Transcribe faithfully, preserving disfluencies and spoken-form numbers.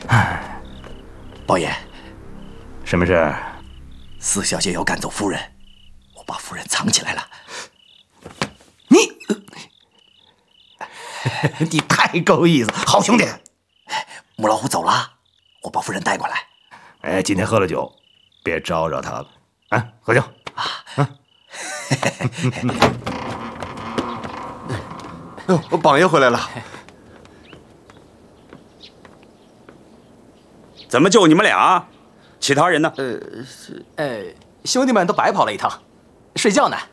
包爷， 什么事？ 四小姐要赶走夫人，我把夫人藏起来了。你， 你太够意思，好兄弟。 母老虎走了，我把夫人带过来。 哎，今天喝了酒，别招惹他了。啊，喝酒啊！ 哦，榜爷回来了。 怎么就你们俩？其他人呢？ 呃，是，呃，兄弟们都白跑了一趟，睡觉呢。